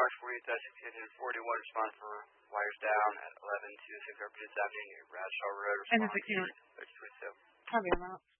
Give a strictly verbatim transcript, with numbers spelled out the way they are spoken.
March fortieth, six forty-one, respond for wires down at eleven to six Arbutus Avenue near Bradshaw Road. And the sixteen. thirty twenty-seven. Probably not.